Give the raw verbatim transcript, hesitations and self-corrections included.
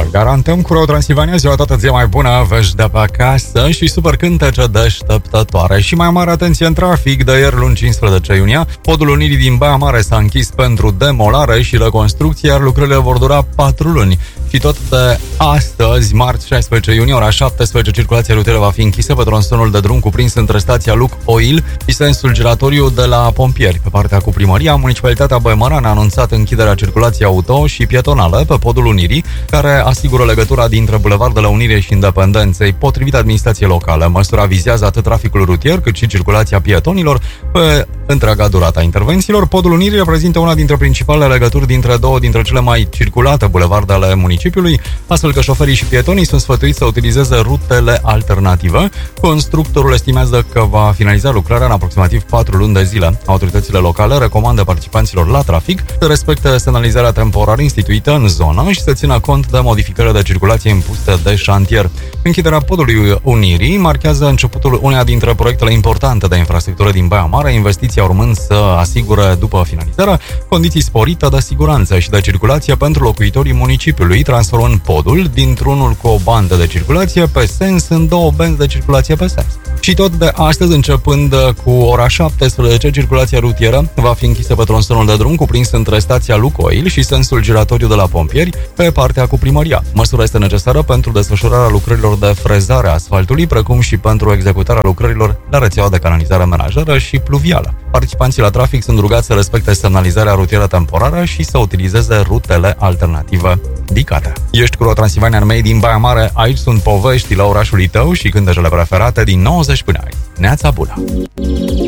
garantăm cu Transilvania ziua toată zi mai bună, vești de pe acasă și super cântece deșteptătoare. Și mai mare atenție în trafic, de ieri luni cincisprezece iunie, podul Unirii din Baia Mare s-a închis pentru demolare și reconstrucție, iar lucrările vor dura patru luni. Și tot de astăzi, marți șaisprezece iunie, ora șaptesprezece, circulația rutieră va fi închisă pe tronsonul de drum cuprins între stația Luc Oil și sensul giratoriu de la pompieri. Pe partea cu primăria, Municipalitatea Băimăran a anunțat închiderea circulației auto și pietonală pe podul Unirii, care asigură legătura dintre Bulevardele Unirii și Independenței, potrivit administrației locale. Măsura vizează atât traficul rutier, cât și circulația pietonilor pe întreaga durata intervențiilor. Podul Unirii reprezintă una dintre principalele legături dintre două dintre cele mai circulate bulevardele municipiului, astfel că șoferii și pietonii sunt sfătuiți să utilizeze rutele alternative. Constructorul estimează că va finaliza lucrarea în aproximativ patru luni de zile. Autoritățile locale recomandă participanților la trafic să respecte semnalizarea temporară instituită în zonă și să țină cont de modificările de circulație impuse de șantier. Închiderea podului Unirii marchează începutul uneia dintre proiectele importante de infrastructură din Baia Mare, investiția urmând să asigure, după finalizarea, condiții sporite de siguranță și de circulație pentru locuitorii municipiului, transformând podul dintr-unul cu o bandă de circulație pe sens în două benzi de circulație pe sens. Și tot de astăzi, începând cu ora șaptesprezece, circulația rutieră va fi închisă pe tronsonul de drum cuprins între stația Lucoil și sensul giratoriu de la pompieri pe partea cu primăria. Măsura este necesară pentru desfășurarea lucrărilor de frezare a asfaltului, precum și pentru executarea lucrărilor la rețeaua de canalizare menajeră și pluvială. Participanții la trafic sunt rugați să respecte semnalizarea rutieră temporară și să utilizeze rutele alternative indicate. Ești cu Transilvania în mei din Baia Mare, aici sunt poveștile orașului tău și cântecele preferate din nouăzeci până aici. Neața bună!